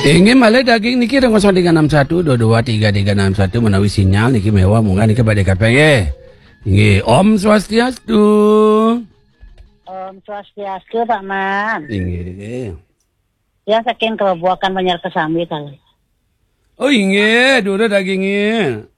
Ingin malah daging niki 0361223361 menawi sinyal niki mewah mungkin niki badhe KPG. Nggih, Om Swastiastu. Om Swastiastu Pak Man. Inggih. Ya saking kebuakan banyak kesami kali. Oh inggih, dulu dagingnya.